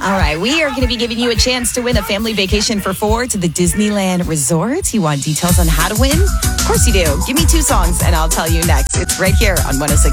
All right, we are going to be giving you a chance to win a family vacation for 4 to the Disneyland Resort. You want details on how to win? Of course you do. Give me 2 songs and I'll tell you next. It's right here on 106.